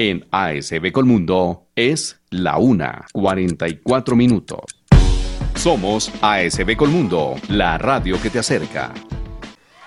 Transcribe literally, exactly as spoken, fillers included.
En A S B Colmundo es la una, cuarenta y cuatro minutos. Somos A S B Colmundo, la radio que te acerca.